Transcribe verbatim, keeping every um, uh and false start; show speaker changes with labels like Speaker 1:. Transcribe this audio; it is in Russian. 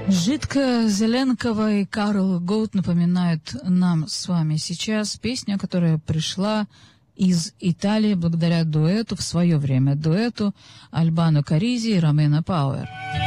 Speaker 1: Жидко Зеленкова и Карл Гоут напоминают нам с вами сейчас песню, которая пришла из Италии благодаря дуэту, в свое время дуэту Альбано Каризи и Ромена Пауэр.